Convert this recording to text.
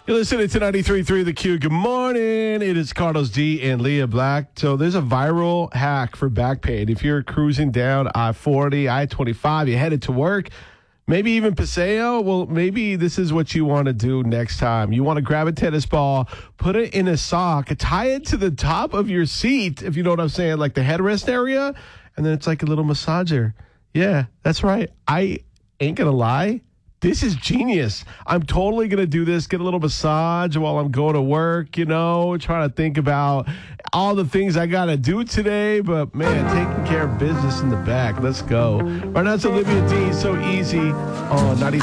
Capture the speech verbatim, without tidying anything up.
You're listening to ninety-three point three The Q. Good morning. It is Carlos D and Leah Black. So there's a viral hack for back pain. If you're cruising down I forty, I twenty-five, you're headed to work, maybe even Paseo, well, maybe this is what you want to do next time. You want to grab a tennis ball, put it in a sock, tie it to the top of your seat, if you know what I'm saying, like the headrest area, and then it's like a little massager. Yeah, that's right. I ain't going to lie. This is genius. I'm totally going to do this, get a little massage while I'm going to work, you know, trying to think about all the things I got to do today. But, man, taking care of business in the back. Let's go. Right now, it's Olivia D. So easy on ninety-three.